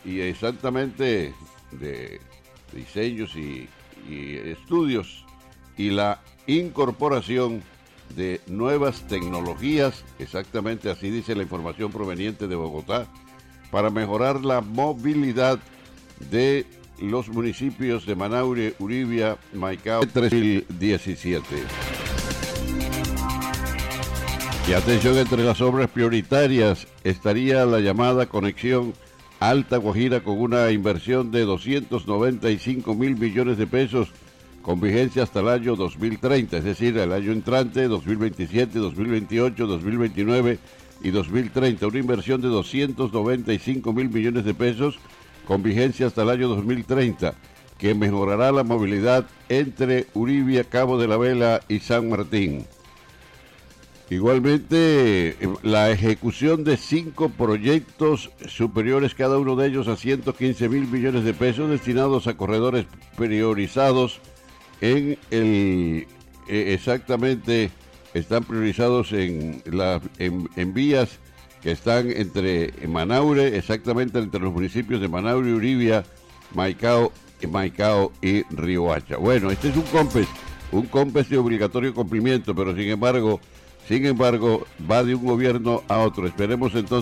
y exactamente de diseños y estudios y la incorporación de nuevas tecnologías, exactamente así dice la información proveniente de Bogotá, para mejorar la movilidad de los municipios de Manaure, Uribia, Maicao, 2017. Y atención, entre las obras prioritarias estaría la llamada conexión Alta Guajira con una inversión de 295.000 millones de pesos con vigencia hasta el año 2030, es decir, el año entrante, 2027, 2028, 2029 y 2030. Una inversión de 295.000 millones de pesos con vigencia hasta el año 2030, que mejorará la movilidad entre Uribia, Cabo de la Vela y San Martín. Igualmente, la ejecución de 5 proyectos superiores, cada uno de ellos a 115.000 millones de pesos, destinados a corredores priorizados exactamente, están priorizados en vías que están entre Manaure, exactamente entre los municipios de Manaure, Uribia, Maicao y Riohacha. Bueno, este es un COMPES de obligatorio cumplimiento, pero sin embargo va de un gobierno a otro. Esperemos entonces